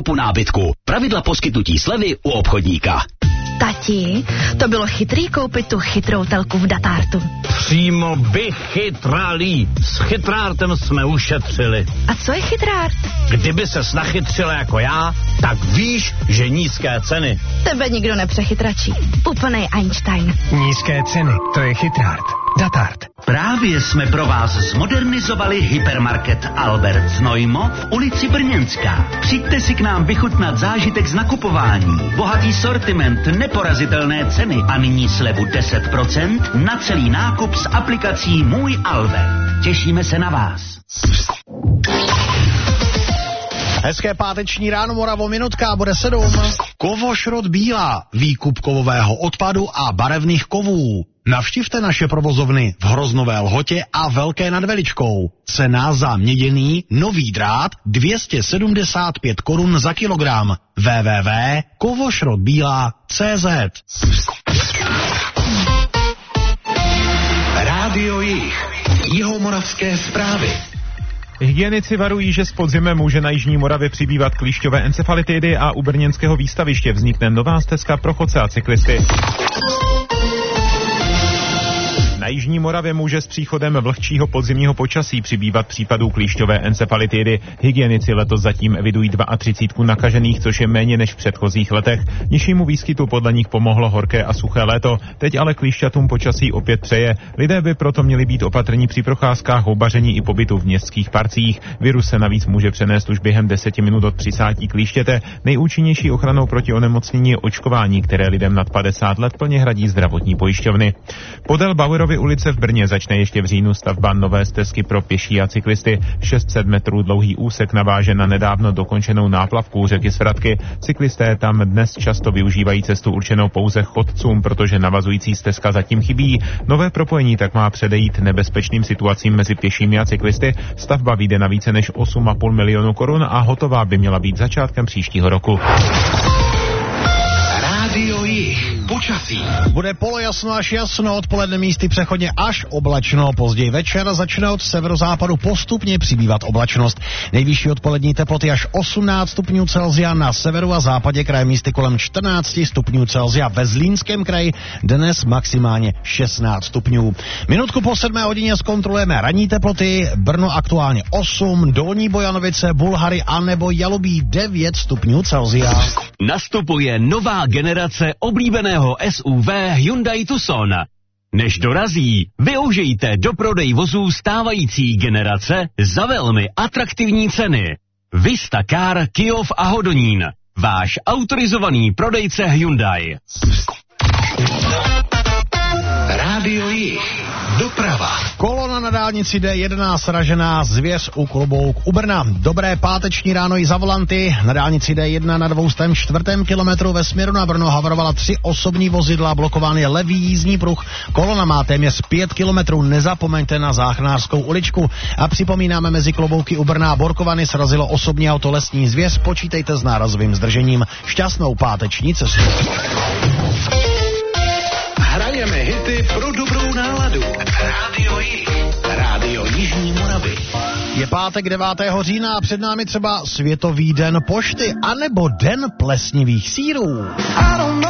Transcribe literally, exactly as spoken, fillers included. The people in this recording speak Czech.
nákupu nábytku. Pravidla poskytnutí slevy u obchodníka. Tati, to bylo chytrý koupit tu chytrou telku v Datartu. Přímo vychytralý. S chytrártem jsme ušetřili. A co je chytrárt? Kdyby ses nachytřila jako já, tak víš, že nízké ceny. Tebe nikdo nepřechytračí. Úplnej Einstein. Nízké ceny, to je chytrárt. Datart. Právě jsme pro vás zmodernizovali hypermarket Albert Znojmo v ulici Brněnská. Přijďte si k nám vychutnat zážitek z nakupování, bohatý sortiment, neporazitelné ceny a nyní slevu deset procent na celý nákup s aplikací Můj Albert. Těšíme se na vás. Hezké páteční ráno, Moravo, minutka, bude sedm. Kovošrot Bílá, výkup kovového odpadu a barevných kovů. Navštivte naše provozovny v Hroznové Lhotě a Velké nad Veličkou. Cena za měděný nový drát dvě stě sedmdesát pět korun za kilogram. w w w tečka kovošrotbíla tečka cé zet. Rádio Jih. Jihomoravské zprávy. Hygienici varují, že s podzimem může na jižní Moravě přibývat klíšťové encefalitidy a u brněnského výstaviště vznikne nová stezka pro chodce a cyklisty. Na jižní Moravě může s příchodem vlhčího podzimního počasí přibývat případů klíšťové encefalitidy. Hygienici letos zatím evidují třicet dva nakažených, což je méně než v předchozích letech. Nižšímu výskytu podle nich pomohlo horké a suché léto. Teď ale klíšťatům počasí opět přeje. Lidé by proto měli být opatrní při procházkách, houbaření i pobytu v městských parcích. Virus se navíc může přenést už během deseti minut od přisátí klíštěte. Nejúčinnější ochranou proti onemocnění je očkování, které lidem nad padesát let plně hradí zdravotní pojišťovny. Podél Bauerovy ulice v Brně začne ještě v říjnu stavba nové stezky pro pěší a cyklisty. šest set metrů dlouhý úsek naváže na nedávno dokončenou náplavku řeky Svratky. Cyklisté tam dnes často využívají cestu určenou pouze chodcům, protože navazující stezka zatím chybí. Nové propojení tak má předejít nebezpečným situacím mezi pěšími a cyklisty. Stavba vyjde na více než osm a půl milionu korun a hotová by měla být začátkem příštího roku. Rádio Jih. Počasí. Bude polojasno až jasno, odpoledne místy přechodně až oblačno. Později večer začne od severozápadu postupně přibývat oblačnost. Nejvyšší odpolední teploty až osmnáct stupňů Celsia na severu a západě, kraje místy kolem čtrnáct stupňů Celsia. Ve Zlínském kraji dnes maximálně šestnáct stupňů. Minutku po sedmé hodině zkontrolujeme ranní teploty. Brno aktuálně osm, Dolní Bojanovice, Bulhary a nebo Jalubí devět stupňů Celsia. Nastupuje nová generace oblíbeného S U V Hyundai Tucson. Než dorazí, využijte do prodej vozů stávající generace za velmi atraktivní ceny. Vista Car, Kyjov a Hodonín. Váš autorizovaný prodejce Hyundai. Rádio Jih. Doprava. Kolona na dálnici D jedenáct ražená, zvěř u Klobouk u Brna. Dobré páteční ráno i za volanty. Na dálnici D jedna na dvoustém čtvrtém kilometru ve směru na Brno havarovala tři osobní vozidla, blokován je levý jízdní pruh. Kolona má téměř pět kilometrů, nezapomeňte na Záchranářskou uličku. A připomínáme, mezi Klobouky u Brna a Borkovany srazilo osobní auto lesní zvěř, počítejte s nárazovým zdržením. Šťastnou páteční cestu. Hrajeme hity pro dobrou náladu. Rádio Jih. Rádio Jižní Moravy. Je pátek devátého října a před námi třeba Světový den pošty anebo Den plesnivých sýrů.